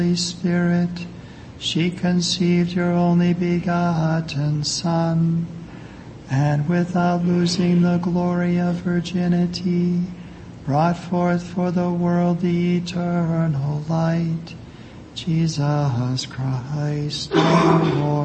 Holy Spirit, she conceived your only begotten Son, and without losing the glory of virginity, brought forth for the world the eternal light, Jesus Christ our Lord.